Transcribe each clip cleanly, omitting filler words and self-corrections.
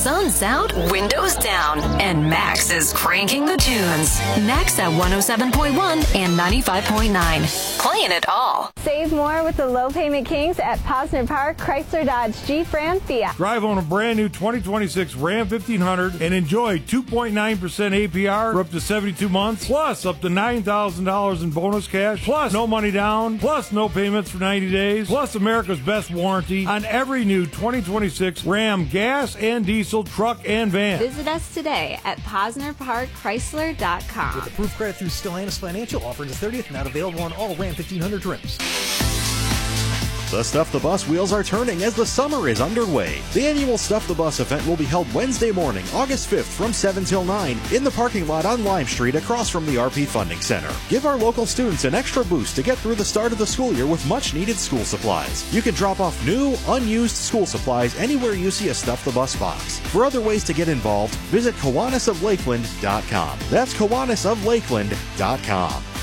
sun's out, windows down, and Max is cranking the tunes. Max at 107.1 and 95.9. Playing it all. Save more with the low payment kings at Posner Park, Chrysler, Dodge, Jeep, Ram, Fiat. Drive on a brand new 2026 Ram 1500 and enjoy 2.9% APR for up to 72 months, plus up to $9,000 in bonus cash, plus no money down, plus no payments for 90 days, plus America's best warranty on every new 2026 Ram gas and diesel truck and van. Visit us today at PosnerParkChrysler.com. With approved credit through Stellantis Financial, offer the 30th, not available on all Ram 1500 trims. The Stuff the Bus wheels are turning as the summer is underway. The annual Stuff the Bus event will be held Wednesday morning, August 5th from 7 till 9 in the parking lot on Lime Street across from the RP Funding Center. Give our local students an extra boost to get through the start of the school year with much needed school supplies. You can drop off new, unused school supplies anywhere you see a Stuff the Bus box. For other ways to get involved, visit KiwanisofLakeland.com. That's KiwanisofLakeland.com.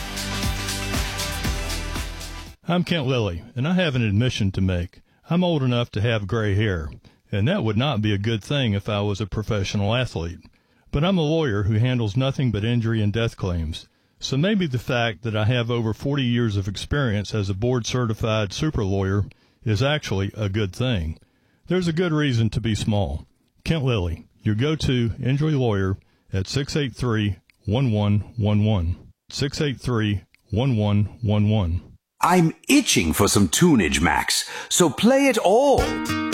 I'm Kent Lilly, and I have an admission to make. I'm old enough to have gray hair, and that would not be a good thing if I was a professional athlete. But I'm a lawyer who handles nothing but injury and death claims, so maybe the fact that I have over 40 years of experience as a board-certified super lawyer is actually a good thing. There's a good reason to be small. Kent Lilly, your go-to injury lawyer at 683-1111. 683-1111. I'm itching for some tunage, Max, so play it all.